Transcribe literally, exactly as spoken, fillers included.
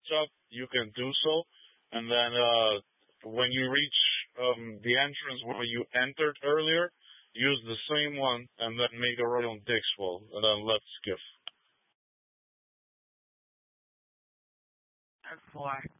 shop, you can do so. And then uh, when you reach um, the entrance where you entered earlier, use the same one and then make a right on Dixwell, and then left skiff. ten four.